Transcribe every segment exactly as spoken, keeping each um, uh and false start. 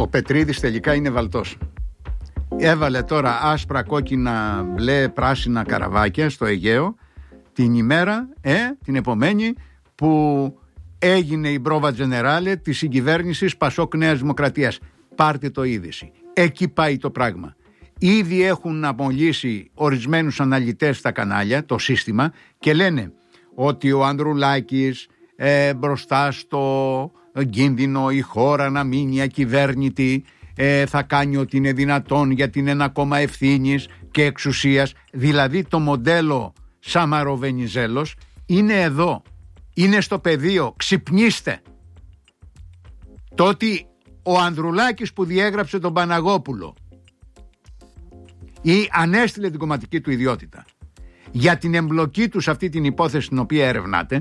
ο Πετρίδης τελικά είναι βαλτός. Έβαλε τώρα άσπρα, κόκκινα, μπλε, πράσινα καραβάκια στο Αιγαίο την ημέρα, ε, την επομένη που έγινε η πρόβα τζενεράλε της συγκυβέρνησης Πασόκ Νέας Δημοκρατίας. Πάρτε το είδηση. Εκεί πάει το πράγμα. Ήδη έχουν απολύσει ορισμένους αναλυτές στα κανάλια, το σύστημα, και λένε ότι ο Ανδρουλάκης ε, μπροστά στο κίνδυνο η χώρα να μείνει ακυβέρνητη, ε, θα κάνει ό,τι είναι δυνατόν για την ένα κόμμα ευθύνης και εξουσίας. Δηλαδή το μοντέλο Σάμαρο-Βενιζέλος είναι εδώ, είναι στο πεδίο. Ξυπνήστε. Το ότι ο Ανδρουλάκης που διέγραψε τον Παναγόπουλο ή ανέστειλε την κομματική του ιδιότητα για την εμπλοκή του σε αυτή την υπόθεση την οποία ερευνάτε,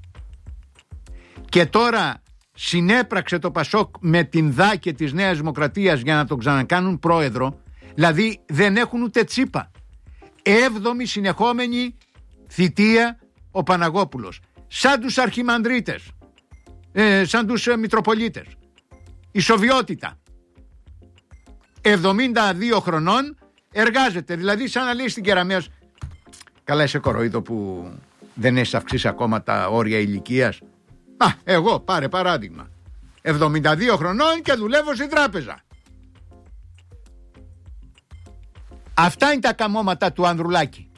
και τώρα συνέπραξε το Πασόκ με την δάκε της Νέας Δημοκρατίας για να τον ξανακάνουν πρόεδρο, δηλαδή δεν έχουν ούτε τσίπα. Έβδομη συνεχόμενη θητεία ο Παναγόπουλος, σαν τους αρχιμανδρίτες, ε, σαν τους ε, μητροπολίτες, ισοβιότητα. εβδομήντα δύο χρονών εργάζεται, δηλαδή σαν να λέει στην Κεραμέως, καλά είσαι κοροϊδό που δεν έχεις αυξήσει ακόμα τα όρια ηλικίας. Α, εγώ πάρε παράδειγμα, εβδομήντα δύο χρονών και δουλεύω στην τράπεζα. Αυτά είναι τα καμώματα του Ανδρουλάκη.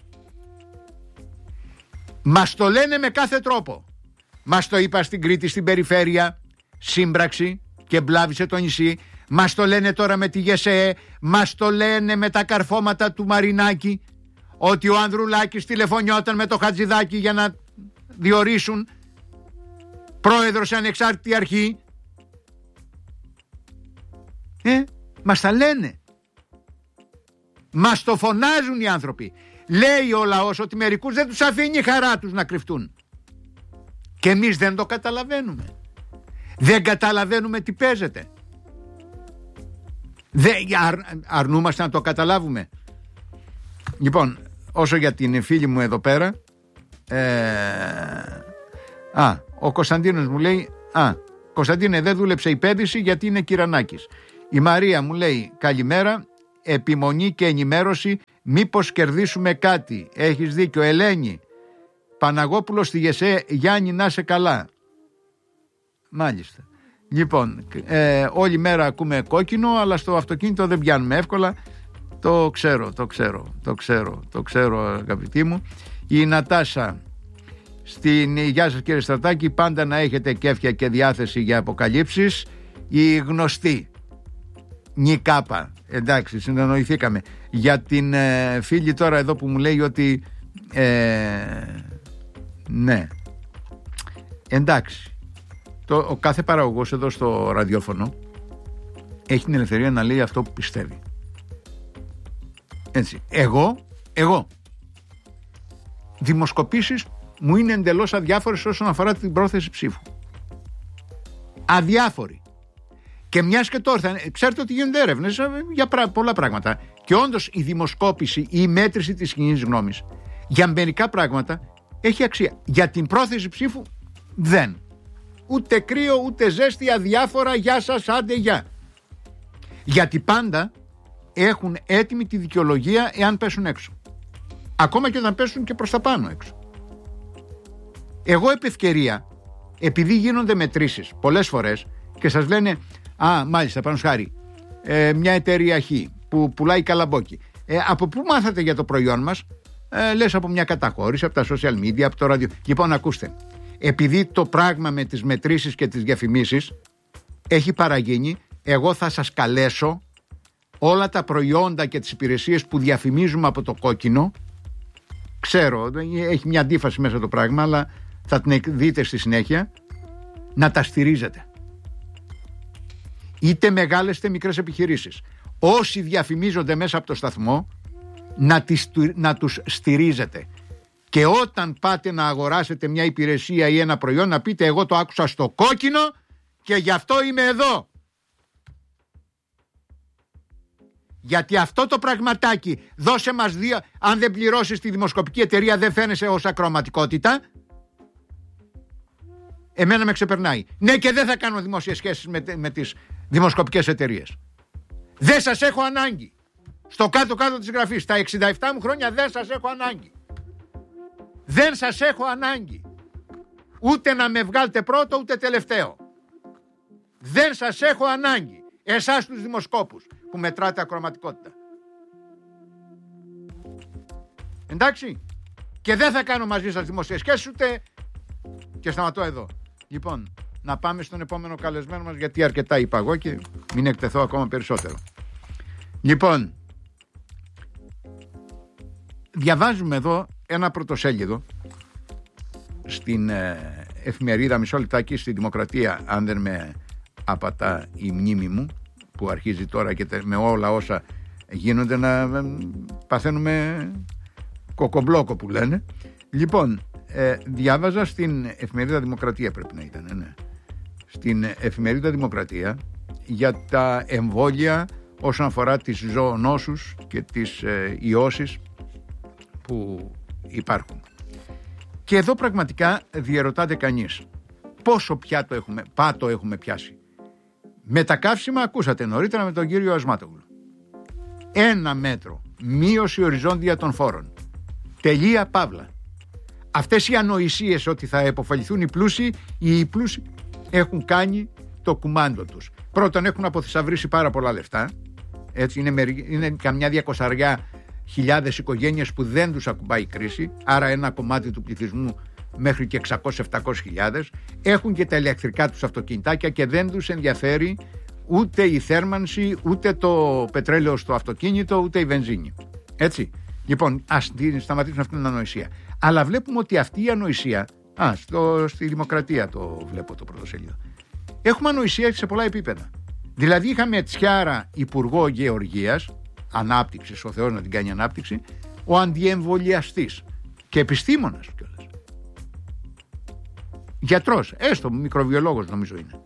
Μας το λένε με κάθε τρόπο. Μας το είπα στην Κρήτη, στην περιφέρεια, σύμπραξη και μπλάβησε το νησί. Μας το λένε τώρα με τη ΓΕΣΕΕ. Μας το λένε με τα καρφώματα του Μαρινάκη, ότι ο Ανδρουλάκης τηλεφωνιόταν με το Χατζηδάκη για να διορίσουν πρόεδρο σε ανεξάρτητη αρχή. Ε, μας τα λένε. Μας το φωνάζουν οι άνθρωποι. Λέει ο λαός ότι μερικούς δεν τους αφήνει η χαρά τους να κρυφτούν. Και εμείς δεν το καταλαβαίνουμε. Δεν καταλαβαίνουμε τι παίζεται. Δεν, αρ, αρνούμαστε να το καταλάβουμε. Λοιπόν, όσο για την φίλη μου εδώ πέρα, ε, α, ο Κωνσταντίνος μου λέει, α, Κωνσταντίνε, δεν δούλεψε η πέδηση γιατί είναι Κυρανάκης. Η Μαρία μου λέει, καλημέρα, επιμονή και ενημέρωση, μήπως κερδίσουμε κάτι. Έχεις δίκιο. Ελένη, Παναγόπουλος στη ΓΕΣΕ, Γιάννη, να σε καλά. Μάλιστα. Λοιπόν, ε, όλη μέρα ακούμε κόκκινο, αλλά στο αυτοκίνητο δεν πιάνουμε εύκολα. Το ξέρω, το ξέρω, το ξέρω, το ξέρω αγαπητοί μου. Η Νατάσα, στην γεια σας κύριε Στρατάκη, πάντα να έχετε κέφια και διάθεση για αποκαλύψεις. Η γνωστή Νικάπα, εντάξει, συνεννοηθήκαμε. Για την ε, φίλη τώρα εδώ που μου λέει ότι ε, ναι, εντάξει, το, ο κάθε παραγωγός εδώ στο ραδιόφωνο έχει την ελευθερία να λέει αυτό που πιστεύει. Έτσι, εγώ, εγώ δημοσκοπήσεις μου είναι εντελώς αδιάφορες όσον αφορά την πρόθεση ψήφου. Αδιάφοροι. Και μιας και τώρα, ξέρετε ότι γίνονται έρευνες για πολλά πράγματα. Και όντως η δημοσκόπηση ή η μέτρηση της κοινής γνώμης για μερικά πράγματα έχει αξία. Για την πρόθεση ψήφου δεν. Ούτε κρύο, ούτε ζέστη, αδιάφορα, γεια σας, άντε γεια. Γιατί πάντα έχουν έτοιμη τη δικαιολογία εάν πέσουν έξω. Ακόμα και όταν πέσουν και προς τα πάνω έξω. Εγώ επ' ευκαιρία, επειδή γίνονται μετρήσεις πολλές φορές και σας λένε, α, μάλιστα, πάνω σχάρι, ε, μια εταιρεία Χ που πουλάει καλαμπόκι. Ε, από πού μάθατε για το προϊόν μας? Ε, λες από μια καταχώρηση, από τα social media, από το ράδιο. Λοιπόν, ακούστε, επειδή το πράγμα με τις μετρήσεις και τις διαφημίσεις έχει παραγίνει, εγώ θα σας καλέσω όλα τα προϊόντα και τις υπηρεσίες που διαφημίζουμε από το κόκκινο. Ξέρω, έχει μια αντίφαση μέσα το πράγμα, αλλά θα την δείτε στη συνέχεια, να τα στηρίζετε. Είτε μεγάλες είτε μικρές επιχειρήσεις. Όσοι διαφημίζονται μέσα από το σταθμό, να, τις, να τους στηρίζετε. Και όταν πάτε να αγοράσετε μια υπηρεσία ή ένα προϊόν, να πείτε, εγώ το άκουσα στο κόκκινο και γι' αυτό είμαι εδώ. Γιατί αυτό το πραγματάκι, δώσε μας δύο, αν δεν πληρώσεις τη δημοσκοπική εταιρεία δεν φαίνεσαι ως ακροματικότητα. Εμένα με ξεπερνάει. Ναι, και δεν θα κάνω δημόσιες σχέσεις με, με τις δημοσκοπικές εταιρείες. Δεν σας έχω ανάγκη. Στο κάτω-κάτω της γραφής, στα εξήντα επτά μου χρόνια δεν σας έχω ανάγκη. Δεν σας έχω ανάγκη. Ούτε να με βγάλετε πρώτο ούτε τελευταίο. Δεν σας έχω ανάγκη. Εσάς τους δημοσκόπους που μετράτε ακροματικότητα. Εντάξει. Και δεν θα κάνω μαζί σας δημοσίες σχέσεις ούτε. Και σταματώ εδώ. Λοιπόν, να πάμε στον επόμενο καλεσμένο μας, γιατί αρκετά είπα εγώ και μην εκτεθώ ακόμα περισσότερο. Λοιπόν, διαβάζουμε εδώ ένα πρωτοσέλιδο στην ε, εφημερίδα, μισό λεπτάκι, στη Δημοκρατία, αν δεν με απατά η μνήμη μου, που αρχίζει τώρα και με όλα όσα γίνονται να ε, παθαίνουμε κοκομπλόκο που λένε. Λοιπόν, ε, διάβαζα στην εφημερίδα Δημοκρατία, πρέπει να ήταν, ναι. Στην εφημερίδα Δημοκρατία για τα εμβόλια όσον αφορά τις ζωονόσους και τις ε, ιώσεις που υπάρχουν. Και εδώ πραγματικά διερωτάται κανείς πόσο πιάτο έχουμε, πάτο έχουμε πιάσει. Με τα καύσιμα ακούσατε νωρίτερα με τον κύριο Ασμάτογλου. Ένα μέτρο, μείωση οριζόντια των φόρων. Τελεία παύλα. Αυτές οι ανοησίες ότι θα επωφεληθούν οι πλούσιοι, οι πλούσιοι έχουν κάνει το κουμάντο τους. Πρώτον, έχουν αποθυσαυρίσει πάρα πολλά λεφτά. Έτσι, είναι, είναι καμιά διακοσαριά χιλιάδες οικογένειες που δεν τους ακουμπάει η κρίση, άρα ένα κομμάτι του πληθυσμού μέχρι και εξακόσιες με επτακόσιες χιλιάδες. Έχουν και τα ηλεκτρικά τους αυτοκινητάκια και δεν τους ενδιαφέρει ούτε η θέρμανση, ούτε το πετρέλαιο στο αυτοκίνητο, ούτε η βενζίνη. Έτσι. Λοιπόν, ας σταματήσουμε αυτήν την ανοησία. Αλλά βλέπουμε ότι αυτή η ανοησία. Α, στο, στη Δημοκρατία το βλέπω το πρωτοσέλιδο. Έχουμε ανοησία σε πολλά επίπεδα. Δηλαδή, είχαμε Τσιάρα υπουργό Γεωργίας, ανάπτυξης, ο Θεός να την κάνει ανάπτυξη, ο αντιεμβολιαστής και επιστήμονας κιόλας. Γιατρός, έστω μικροβιολόγος νομίζω είναι.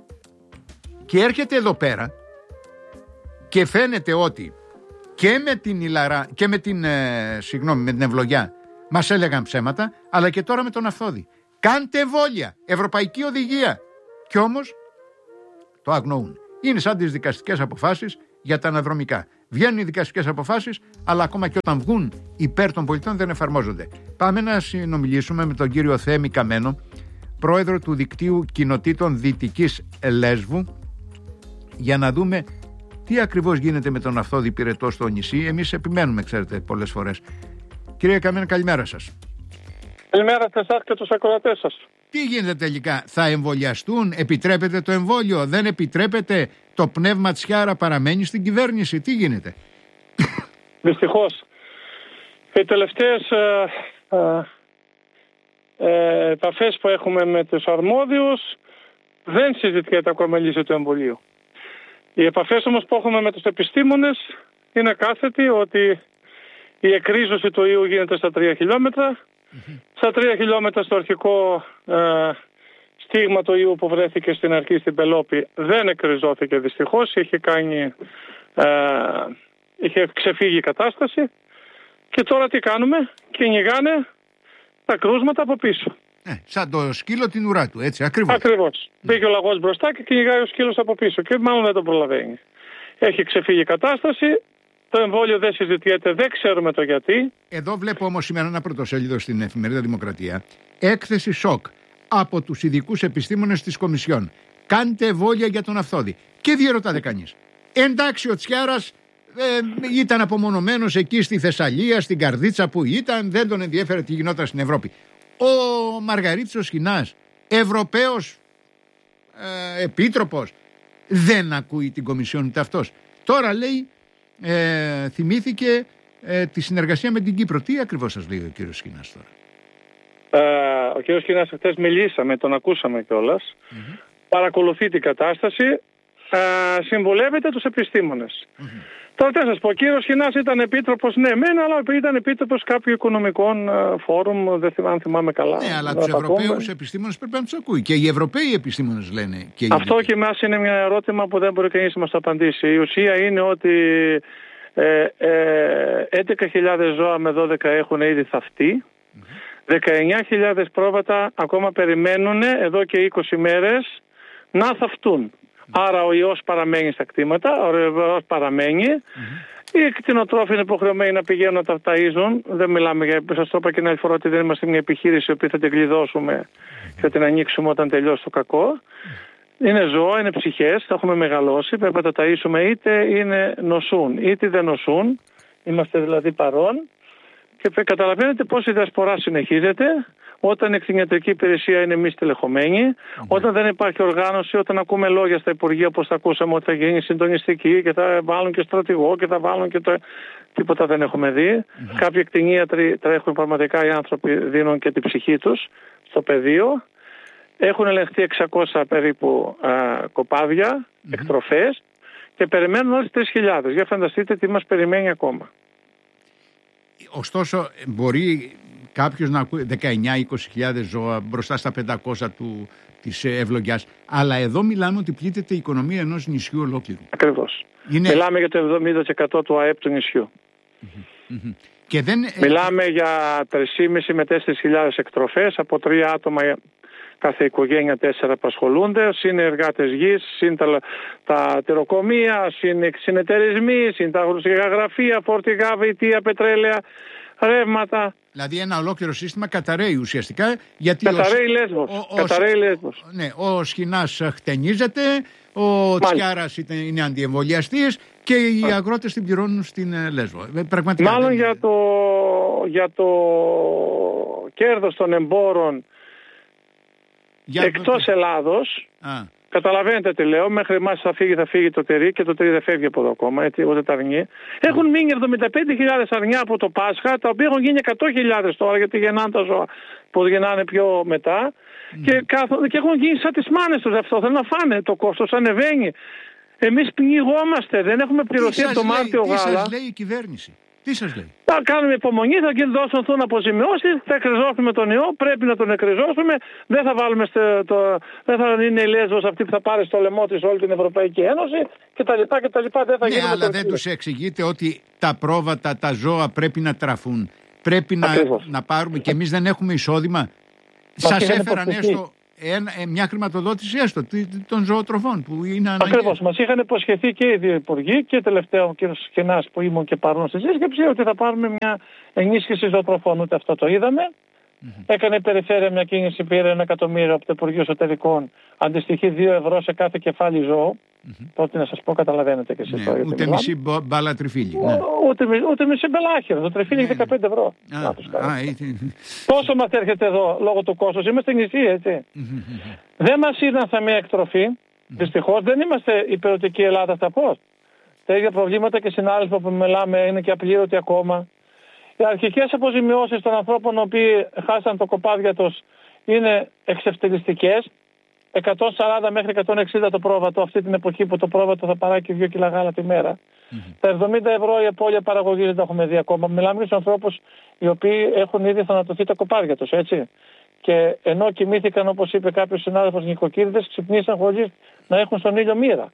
Και έρχεται εδώ πέρα και φαίνεται ότι και με την Ιλαρά και με την, ε, συγγνώμη, με την ευλογιά μας έλεγαν ψέματα, αλλά και τώρα με τον Αυθόδη. Κάντε εμβόλια, ευρωπαϊκή οδηγία. Κι όμως το αγνοούν. Είναι σαν τις δικαστικές αποφάσεις για τα αναδρομικά. Βγαίνουν οι δικαστικές αποφάσεις, αλλά ακόμα και όταν βγουν υπέρ των πολιτών δεν εφαρμόζονται. Πάμε να συνομιλήσουμε με τον κύριο Θέμη Καμένο, πρόεδρο του Δικτύου Κοινοτήτων Δυτικής Λέσβου, για να δούμε τι ακριβώς γίνεται με τον Αυθόδη πυρετό στο νησί. Εμείς επιμένουμε, ξέρετε, πολλές φορές. Κύριε Καμένο, καλημέρα σας. Καλημέρα σε εσάς και τους ακροατές σας. Τι γίνεται τελικά, θα εμβολιαστούν, επιτρέπεται το εμβόλιο, δεν επιτρέπεται, το πνεύμα Τσιάρα παραμένει στην κυβέρνηση, τι γίνεται? Δυστυχώς. Οι τελευταίες ε, ε, ε, επαφές που έχουμε με τους αρμόδιους δεν συζητιέται ακόμα λύση του εμβολίου. Οι επαφές όμως που έχουμε με τους επιστήμονες είναι κάθετη ότι η εκρίζωση του ιού γίνεται στα τρία χιλιόμετρα. Mm-hmm. Στα τρία χιλιόμετρα στο αρχικό ε, στίγμα του ιού που βρέθηκε στην αρχή στην Πελόπη δεν εκριζώθηκε δυστυχώς. Είχε, κάνει, ε, είχε ξεφύγει η κατάσταση. Και τώρα τι κάνουμε? Κυνηγάνε τα κρούσματα από πίσω. Ε, σαν το σκύλο την ουρά του, έτσι ακριβώς. Ακριβώς. Mm. Πήγε ο λαγός μπροστά και κυνηγάει ο σκύλος από πίσω και μάλλον δεν τον προλαβαίνει. Έχει ξεφύγει η κατάσταση. Το εμβόλιο δεν συζητιέται, δεν ξέρουμε το γιατί. Εδώ βλέπω όμως σήμερα ένα πρωτοσέλιδο στην εφημερίδα Δημοκρατία. Έκθεση σοκ από τους ειδικούς επιστήμονες της Κομισιόν. Κάντε εμβόλια για τον Αυθόδη. Και διερωτάται κανείς. Εντάξει, ο Τσιάρας ε, ήταν απομονωμένος εκεί στη Θεσσαλία, στην Καρδίτσα που ήταν, δεν τον ενδιέφερε τι γινόταν στην Ευρώπη. Ο Μαργαρίτης ο Σχοινάς, Ευρωπαίος ε, Επίτροπος, δεν ακούει την Κομισιόν ούτε αυτός. Τώρα λέει. Ε, θυμήθηκε ε, τη συνεργασία με την Κύπρο. Τι ακριβώς σας λέει ο κύριος Σχοινάς τώρα? Ε, ο κύριος Σχοινάς χθες μιλήσαμε, τον ακούσαμε κιόλας. Mm-hmm. Παρακολουθεί την κατάσταση, ε, συμβουλεύεται τους επιστήμονες. Mm-hmm. Τώρα τι να σας πω, ο κύριος Σχοινάς ήταν επίτροπος, ναι μεν, αλλά ήταν επίτροπος κάποιου οικονομικών ε, φόρουμ, δεν θυμάμαι, αν θυμάμαι καλά. Ναι, αλλά τους Ευρωπαίους επιστήμονες πρέπει να τους ακούει. Και οι Ευρωπαίοι επιστήμονες λένε. Και αυτό και εμάς είναι μια ερώτημα που δεν μπορεί κανείς να μας το απαντήσει. Η ουσία είναι ότι ε, ε, έντεκα χιλιάδες ζώα με δώδεκα έχουν ήδη θαυτεί. Mm-hmm. δεκαεννιά χιλιάδες πρόβατα ακόμα περιμένουν εδώ και είκοσι μέρες να θαυτούν. Άρα ο ιός παραμένει στα κτήματα, ο ιός παραμένει. Mm-hmm. Οι κτηνοτρόφοι είναι υποχρεωμένοι να πηγαίνουν να τα ταΐζουν. Δεν μιλάμε για, σας το είπα και την άλλη φορά, ότι δεν είμαστε μια επιχείρηση που θα την κλειδώσουμε mm-hmm. και θα την ανοίξουμε όταν τελειώσει το κακό. Mm-hmm. Είναι ζώα, είναι ψυχές, τα έχουμε μεγαλώσει, πρέπει να τα ταΐσουμε, είτε είναι νοσούν είτε δεν νοσούν. Είμαστε δηλαδή παρόν. Και καταλαβαίνετε πώς η διασπορά συνεχίζεται όταν η κτηνιατρική υπηρεσία είναι μη στελεχωμένη, mm-hmm. όταν δεν υπάρχει οργάνωση, όταν ακούμε λόγια στα Υπουργεία, όπως τα ακούσαμε, ότι θα γίνει συντονιστική και θα βάλουν και στρατηγό και θα βάλουν και το... Τίποτα δεν έχουμε δει. Mm-hmm. Κάποιοι κτηνίατροι τρέχουν, πραγματικά οι άνθρωποι δίνουν και την ψυχή τους στο πεδίο. Έχουν ελεγχθεί εξακόσια περίπου α, κοπάδια, mm-hmm. εκτροφές και περιμένουν όλες τρεις χιλιάδες. Για φανταστείτε τι μας περιμένει ακόμα. Ωστόσο, μπορεί κάποιος να ακούει δεκαεννιά με είκοσι χιλιάδες ζώα μπροστά στα πεντακόσια του, της ευλογιάς. Αλλά εδώ μιλάμε ότι πλήττεται η οικονομία ενός νησιού ολόκληρου. Ακριβώς. Είναι... Μιλάμε για το εβδομήντα τοις εκατό του ΑΕΠ του νησιού. Mm-hmm. Mm-hmm. Και δεν... Μιλάμε για τρεις και μισή με τέσσερις χιλιάδες εκτροφές, από τρία άτομα κάθε οικογένεια, τέσσερα απασχολούνται, συν εργάτες γης, συν τα, τα τυροκομεία, συν συνεταιρισμοί, συν τα γραφεία, φορτηγά, βιτία, πετρέλαια, ρεύματα. Δηλαδή ένα ολόκληρο σύστημα καταραίει ουσιαστικά. Γιατί καταραίει Λέσβος. Ο, ο, καταραίει Λέσβος. Ναι, ο Σχοινάς χτενίζεται, ο Τσιάρας είναι αντιεμβολιαστής και οι Μάλιστα. αγρότες την πληρώνουν στην Λέσβο. Πραγματικά, Μάλλον δεν... για, το, για το κέρδος των εμπόρων για εκτός το... Ελλάδος, Α. καταλαβαίνετε τι λέω, μέχρι εμάς θα φύγει, θα φύγει το τυρί και το τυρί δεν φεύγει από εδώ ακόμα, έτσι, ούτε τα αρνί. Έχουν μείνει εβδομήντα πέντε χιλιάδες αρνιά από το Πάσχα, τα οποία έχουν γίνει εκατό χιλιάδες τώρα, γιατί γεννάνε τα ζώα που γεννάνε πιο μετά mm. και, κάθο... και έχουν γίνει σαν τις μάνες τους αυτό, θέλουν να φάνε, το κόστος ανεβαίνει. Εμείς πνιγόμαστε, δεν έχουμε πληρωθεί από το Μάρτιο γάλα. Τι σας λέει η κυβέρνηση? Τι σας λέει? Θα κάνουμε υπομονή, θα δώσουν αποζημιώσεις, θα εκριζώσουμε τον ιό, πρέπει να τον εκριζώσουμε, δεν θα βάλουμε στο, το, δεν θα είναι η Λέσβος αυτή που θα πάρει στο λαιμό της όλη την Ευρωπαϊκή Ένωση κτλ. κτλ. Δεν θα ναι, αλλά δεν τους εξηγείτε ότι τα πρόβατα, τα ζώα πρέπει να τραφούν, πρέπει να, να πάρουμε και εμείς δεν έχουμε εισόδημα. Σας έφεραν έστω ένα, μια χρηματοδότηση έστω των ζωοτροφών που είναι αναγκαία. Ακριβώς. Μας είχαν υποσχεθεί και οι δύο υπουργοί και τελευταίο ο κ. Σχοινάς που ήμουν και παρόν στη σύσκεψη ότι θα πάρουμε μια ενίσχυση ζωοτροφών. Ούτε αυτό το είδαμε. Mm-hmm. Έκανε η περιφέρεια μια κίνηση, πήρε ένα εκατομμύριο από το Υπουργείο Εσωτερικών, αντιστοιχεί δύο ευρώ σε κάθε κεφάλι ζώου. Mm-hmm. Πρώτη να σας πω, καταλαβαίνετε και εσείς. Ναι, ούτε μισή μπάλα τριφύλι. Ναι. Ούτε, ούτε μισή μπελάχυρα. Το τριφύλι έχει ναι. δεκαπέντε ευρώ. Α, α, α, Πόσο μας έρχεται εδώ λόγω του κόστους? Είμαστε νησί, έτσι. Mm-hmm. Δεν μας είδαν σαν μια εκτροφή. Mm-hmm. Δυστυχώς δεν είμαστε υπηρετική Ελλάδα στα πώς. Τα ίδια προβλήματα και συνάδελφοι που μιλάμε είναι και απλήρωτοι ακόμα. Οι αρχικές αποζημιώσεις των ανθρώπων οι οποίοι χάσαν το κοπάδια τους είναι εξευτελιστικές. εκατόν σαράντα μέχρι εκατόν εξήντα το πρόβατο, αυτή την εποχή που το πρόβατο θα παράγει δύο κιλά γάλα τη μέρα. Mm-hmm. Τα εβδομήντα ευρώ η απώλεια παραγωγής δεν τα έχουμε δει ακόμα. Μιλάμε για τους ανθρώπους οι οποίοι έχουν ήδη θανατωθεί τα κοπάδια τους, έτσι. Και ενώ κοιμήθηκαν, όπως είπε κάποιος συνάδελφος, νοικοκύριδες, ξυπνήσαν χωρίς να έχουν στον ήλιο μοίρα.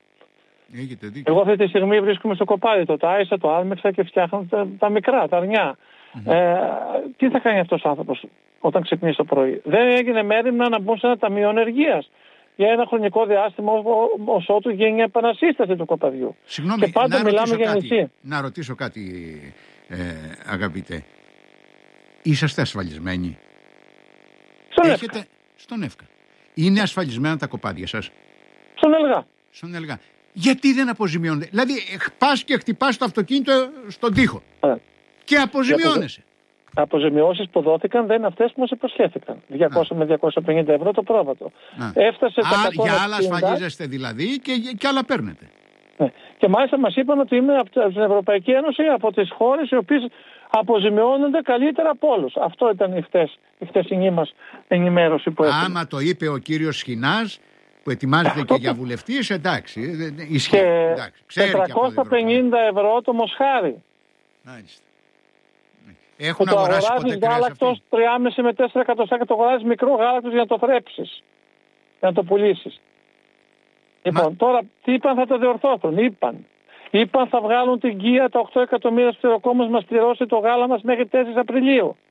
Εγώ αυτή τη στιγμή βρίσκομαι στο κοπάδι, το τάισα, το άλμεξα και φτιάχνω τα, τα μικρά, τα αρνιά. Mm-hmm. Ε, τι θα κάνει αυτός ο άνθρωπος όταν ξυπνήσει το πρωί? Δεν έγινε μέρημνα να μπουν σε ένα ταμείο ενεργείας για ένα χρονικό διάστημα ως ότου γίνει η επανασύσταση του κοπαδιού. Συγγνώμη, και πάντα να μιλάμε για κάτι, νησί. Να ρωτήσω κάτι, ε, αγαπητέ. Είσαστε ασφαλισμένοι? Στον Έχετε... Εύκα. Στον Εύκα. Είναι ασφαλισμένα τα κοπάδια σας? Στον Ελγά. Στον Ελγά. Γιατί δεν αποζημιώνεται? Δηλαδή πας και χτυπάς το αυτοκίνητο στον τοίχο ε. και αποζημιώνεσαι. Αποζημιώσεις που δόθηκαν δεν είναι αυτές που μας υποσχέθηκαν. διακόσια με διακόσια πενήντα ευρώ το πρόβατο. Έφτασε Α, τα για άλλα ασφαλίζεστε δηλαδή και, και άλλα παίρνετε. Ναι. Και μάλιστα μας είπαν ότι είμαι από την Ευρωπαϊκή Ένωση, από τις χώρες οι οποίες αποζημιώνονται καλύτερα από όλους. Αυτό ήταν η, χτες, η χτεσινή μας ενημέρωση που έχουμε. Άμα το είπε ο κύριος Σχοινάς, που ετοιμάζεται και για βουλευτής, εντάξει, ισχύει. Και τετρακόσια πενήντα ευρώ το μοσχάρι. Μάλιστα. Έχουν που αγοράσει το αγοράζεις γάλακτος τρία κόμμα πέντε με τέσσερα εκατοστά και το αγοράζεις μικρό γάλακτος για να το θρέψεις, για να το πουλήσεις. Λοιπόν, Μα... τώρα τι είπαν, θα το διορθώσουν? Είπαν. Είπαν θα βγάλουν την ΚΙΑ, τα οκτώ εκατομμύρια σφυροκόμους μας πληρώσει το γάλα μας μέχρι τέσσερις Απριλίου.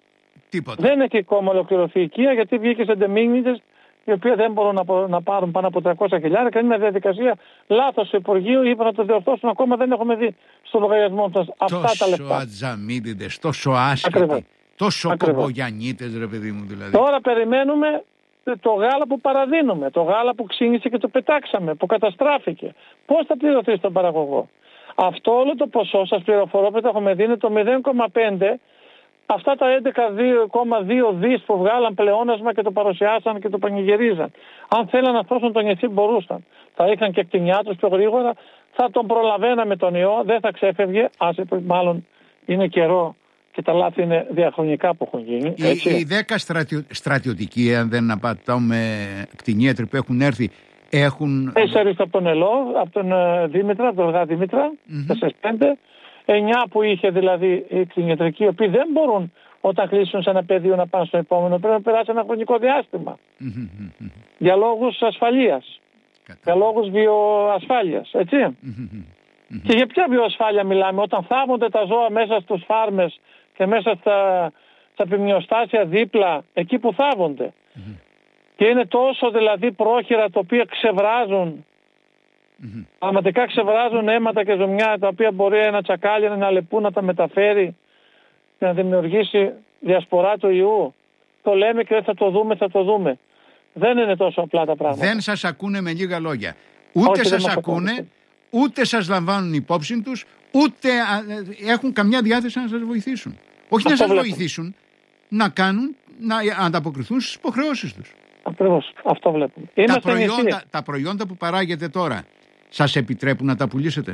Τίποτα. Δεν έχει ακόμα ολοκληρωθεί η οικία, γιατί βγήκε σε ντεμίγνητες οι οποίοι δεν μπορούν να, να πάρουν πάνω από τριακόσια χιλιάδες. Είναι μια διαδικασία λάθος στο Υπουργείο, είπαν να το διορθώσουν. Ακόμα δεν έχουμε δει στο λογαριασμό μας αυτά τόσο τα λεφτά. Τόσο ατζαμίτιδες, τόσο άσχετοι, τόσο κομπογιανίτες, ρε παιδί μου δηλαδή. Τώρα περιμένουμε το γάλα που παραδίνουμε, το γάλα που ξύνησε και το πετάξαμε, που καταστράφηκε. Πώς θα πληρωθεί στον παραγωγό? Αυτό όλο το ποσό, σας πληροφορώ, που το έχουμε δει, είναι το μηδέν κόμμα πέντε. Αυτά τα έντεκα κόμμα δύο δις που βγάλαν πλεόνασμα και το παρουσιάσαν και το πανηγυρίζαν. Αν θέλαν να σώσουν τον νησί μπορούσαν. Θα είχαν και κτηνιά τους πιο γρήγορα, θα τον προλαβαίναμε τον ιό, δεν θα ξέφευγε, άσε, μάλλον είναι καιρό και τα λάθη είναι διαχρονικά που έχουν γίνει. Έτσι. Οι, οι δέκα στρατιω, στρατιωτικοί, αν δεν απατώμε, κτηνίατροι που έχουν έρθει, έχουν... Τέσσερις από τον Ελό, από τον uh, Δήμητρα, από τον Γα Δήμητρα, τέσσερις πέντε. Εννιά που είχε δηλαδή οι κτηνιατρικοί, οι οποίοι δεν μπορούν όταν κλείσουν σε ένα πεδίο να πάνε στο επόμενο, πρέπει να περάσει ένα χρονικό διάστημα. Mm-hmm. Για λόγους ασφαλείας. Κατά. Για λόγους βιοασφάλειας, έτσι. Mm-hmm. Και για ποια βιοασφάλεια μιλάμε? Όταν θάβονται τα ζώα μέσα στους φάρμες και μέσα στα, στα ποιμνιοστάσια δίπλα, εκεί που θάβονται. Mm-hmm. Και είναι τόσο δηλαδή πρόχειρα τα οποία ξεβράζουν, mm-hmm. πραγματικά ξεβράζουν αίματα και ζωμιά, τα οποία μπορεί ένα τσακάλι, ένα αλεπού να τα μεταφέρει και να δημιουργήσει διασπορά του ιού. Το λέμε και θα το δούμε, θα το δούμε. Δεν είναι τόσο απλά τα πράγματα. Δεν σας ακούνε με λίγα λόγια. Ούτε Όχι, σας ακούνε, ακούνε, ούτε σας λαμβάνουν υπόψη τους, ούτε έχουν καμιά διάθεση να σας βοηθήσουν. Όχι Αυτό να σας βλέπουμε. βοηθήσουν, να κάνουν, να ανταποκριθούν στις υποχρεώσεις τους. Ακριβώς, αυτό βλέπουμε. Τα προϊόντα, τα προϊόντα που παράγετε τώρα, σας επιτρέπουν να τα πουλήσετε?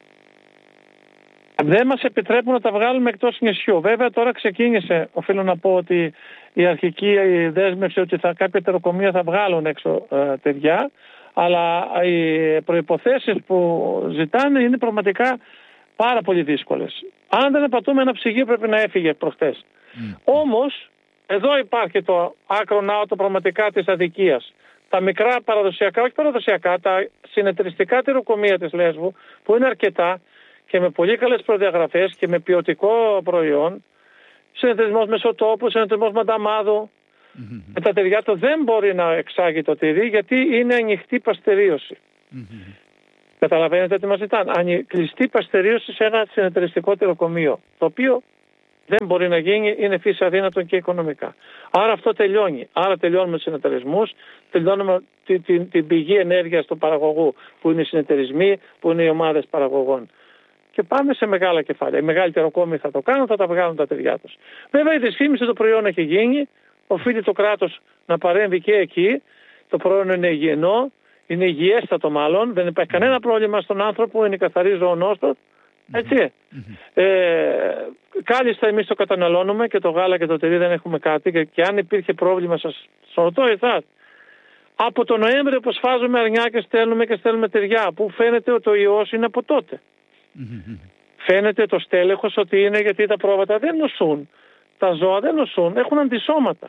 Δεν μας επιτρέπουν να τα βγάλουμε εκτός νησιού. Βέβαια τώρα ξεκίνησε, οφείλω να πω, ότι η αρχική δέσμευση ότι θα, κάποια τεροκομεία θα βγάλουν έξω ε, ταιριά, αλλά οι προϋποθέσεις που ζητάνε είναι πραγματικά πάρα πολύ δύσκολες. Αν δεν απατούμε, ένα ψυγείο πρέπει να έφυγε προχτές. Mm. Όμως, εδώ υπάρχει το άκρον άωτο πραγματικά της αδικίας. Τα μικρά παραδοσιακά, όχι παραδοσιακά, τα συνεταιριστικά τυροκομεία της Λέσβου, που είναι αρκετά και με πολύ καλές προδιαγραφές και με ποιοτικό προϊόν, συνεταιρισμός Μεσοτόπου, συνεταιρισμός Μανταμάδου, mm-hmm. με τα τυριά του δεν μπορεί να εξάγει το τυρί, γιατί είναι ανοιχτή παστερίωση. Mm-hmm. Καταλαβαίνετε τι μας ζητάνε? Κλειστή παστερίωση σε ένα συνεταιριστικό τυροκομείο, το οποίο δεν μπορεί να γίνει, είναι φύση αδύνατον και οικονομικά. Άρα αυτό τελειώνει. Άρα τελειώνουμε τους συνεταιρισμούς, τελειώνουμε την, την, την πηγή ενέργειας του παραγωγού, που είναι οι συνεταιρισμοί, που είναι οι ομάδες παραγωγών. Και πάμε σε μεγάλα κεφάλαια. Οι μεγάλοι τεροκόμοι θα το κάνουν, θα τα βγάλουν τα ταιριά τους. Βέβαια η δυσφήμιση του προϊόν έχει γίνει, οφείλει το κράτος να παρέμβει και εκεί. Το προϊόν είναι υγιεινό, είναι υγιέστατο μάλλον, δεν υπάρχει κανένα πρόβλημα στον άνθρωπο, είναι καθαρή ζωονόστος. Έτσι. Mm-hmm. Ε, κάλλιστα εμείς το καταναλώνουμε και το γάλα και το τυρί δεν έχουμε κάτι, και, και αν υπήρχε πρόβλημα, σας ρωτώ εσάς, από τον Νοέμβριο που σφάζουμε αρνιά και στέλνουμε και στέλνουμε τυριά, που φαίνεται ότι ο ιός είναι από τότε. Mm-hmm. Φαίνεται το στέλεχος ότι είναι, γιατί τα πρόβατα δεν νοσούν, τα ζώα δεν νοσούν, έχουν αντισώματα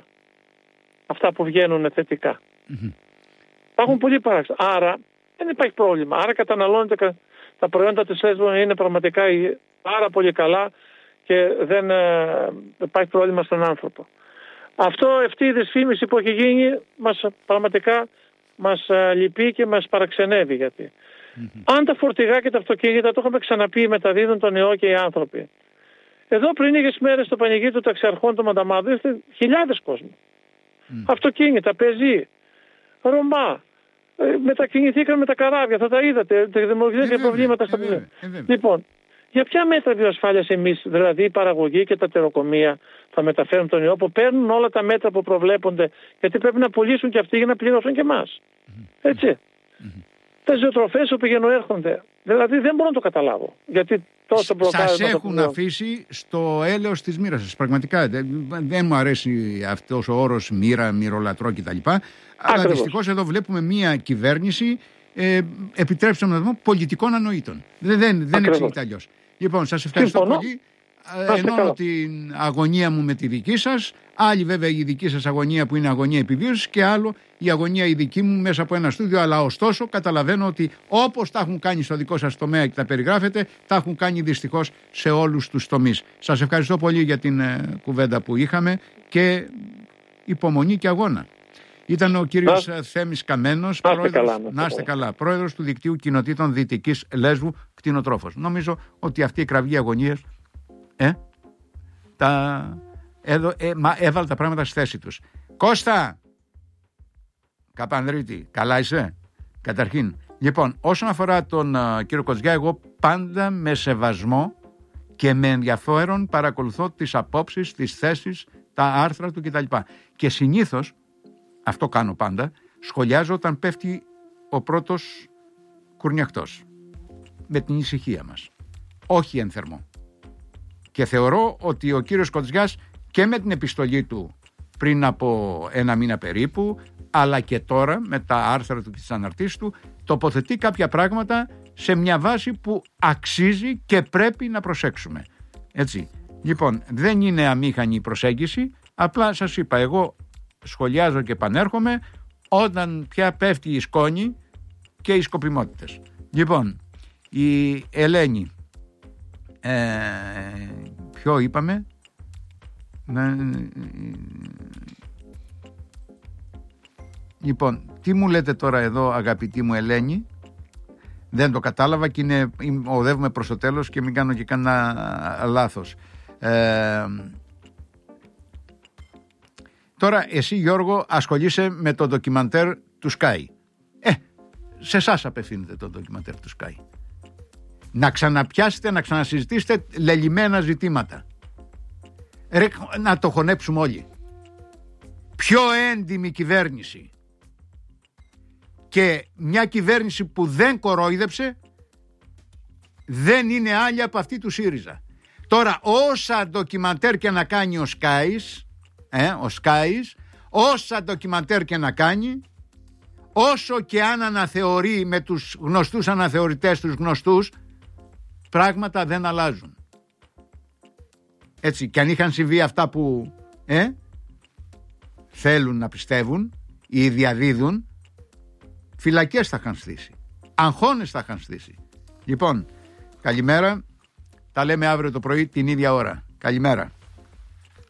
αυτά που βγαίνουν θετικά. Mm-hmm. Υπάρχουν πολλοί παράξενοι. Άρα δεν υπάρχει πρόβλημα. Άρα καταναλώνεται, τα προϊόντα της Λέσβου είναι πραγματικά πάρα πολύ καλά και δεν ε, υπάρχει πρόβλημα στον άνθρωπο. Αυτό, αυτή η δυσφήμιση που έχει γίνει μας, πραγματικά μας ε, λυπεί και μας παραξενεύει, γιατί mm-hmm. αν τα φορτηγά και τα αυτοκίνητα, το έχουμε ξαναπεί, μεταδίδουν τον ιό και οι άνθρωποι. Εδώ πριν λίγες μέρες στο πανηγύρι του ταξιαρχών του Μανταμάδου ήρθε χιλιάδες κόσμο. Mm. Αυτοκίνητα, πεζοί, Ρωμά, μετακινηθήκαν με τα καράβια, θα τα είδατε, δημιουργήθηκαν προβλήματα στα πλοία. Λοιπόν, για ποια μέτρα βιοασφάλειας εμείς, δηλαδή η παραγωγή και τα τεροκομεία, θα μεταφέρουν τον ιό, που παίρνουν όλα τα μέτρα που προβλέπονται, γιατί πρέπει να πουλήσουν και αυτοί για να πληρώσουν και εμάς. Έτσι. Mm-hmm. Τα ζωοτροφές που πηγαίνουν έρχονται. Δηλαδή δεν μπορώ να το καταλάβω. Γιατί τόσο σας έχουν το αφήσει στο έλεος της μοίρας σας. Πραγματικά δεν, δεν μου αρέσει αυτός ο όρος μοίρα, μυρολατρό κτλ. Αλλά δυστυχώς εδώ βλέπουμε μια κυβέρνηση, ε, επιτρέψτε να το πω, πολιτικών ανοήτων. Δεν, δεν, δεν εξηγείται αλλιώς. Λοιπόν, σας ευχαριστώ Συμφωνώ. πολύ. ενώνω την αγωνία μου με τη δική σας. Άλλη βέβαια η δική σας αγωνία που είναι αγωνία επιβίωσης και άλλο η αγωνία η δική μου μέσα από ένα στούντιο. Αλλά ωστόσο καταλαβαίνω ότι όπως τα έχουν κάνει στο δικό σας τομέα και τα περιγράφετε, τα έχουν κάνει δυστυχώς σε όλους τους τομείς. Σας ευχαριστώ πολύ για την ε, κουβέντα που είχαμε και υπομονή και αγώνα. Ήταν ο κύριος να... Θέμης Καμένος, να πρόεδρος, καλά, να είστε καλά, πρόεδρος του Δικτύου Κοινοτήτων Δυτικής Λέσβου, κτηνοτρόφος. Νομίζω ότι αυτή η κραυγή αγωνίας ε, τα, έδω, ε, μα, έβαλε τα πράγματα στη θέση τους. Κώστα Καπανδρίτη, καλά είσαι? Καταρχήν, λοιπόν, όσον αφορά τον uh, κύριο Κοτζιά, εγώ πάντα με σεβασμό και με ενδιαφέρον παρακολουθώ τις απόψεις, τις θέσεις, τα άρθρα του κτλ. Και συνήθως, αυτό κάνω πάντα, σχολιάζω όταν πέφτει ο πρώτος κουρνιακτός. Με την ησυχία μας. Όχι εν θερμό. Και θεωρώ ότι ο κύριος Κοτζιάς και με την επιστολή του πριν από ένα μήνα περίπου, αλλά και τώρα με τα άρθρα του και τις αναρτήσεις του, τοποθετεί κάποια πράγματα σε μια βάση που αξίζει και πρέπει να προσέξουμε. Έτσι. Λοιπόν, δεν είναι αμήχανη η προσέγγιση, απλά σας είπα, εγώ σχολιάζω και επανέρχομαι όταν πια πέφτει η σκόνη και οι σκοπιμότητες. Λοιπόν, η Ελένη, ε, ποιο είπαμε, λοιπόν, τι μου λέτε τώρα εδώ αγαπητή μου Ελένη? Δεν το κατάλαβα και είναι, οδεύουμε προς το τέλος και μην κάνω και κανένα λάθος. Ε, τώρα εσύ Γιώργο ασχολείσαι με το ντοκιμαντέρ του Sky. Ε, σε εσάς απευθύνεται το ντοκιμαντέρ του Sky. Να ξαναπιάσετε, να ξανασυζητήσετε λελειμμένα ζητήματα. Ρε, να το χωνέψουμε όλοι. Πιο έντιμη κυβέρνηση και μια κυβέρνηση που δεν κορόιδεψε δεν είναι άλλη από αυτή του ΣΥΡΙΖΑ. Τώρα όσα ντοκιμαντέρ και να κάνει ο Σκάις, ε, ο Σκάις, όσα ντοκιμαντέρ και να κάνει, όσο και αν αναθεωρεί με τους γνωστούς αναθεωρητές τους γνωστούς, πράγματα δεν αλλάζουν. Έτσι, και αν είχαν συμβεί αυτά που ε, θέλουν να πιστεύουν ή διαδίδουν, φυλακές θα είχαν στήσει, αγχώνες θα είχαν στήσει. Λοιπόν, καλημέρα, τα λέμε αύριο το πρωί την ίδια ώρα. Καλημέρα.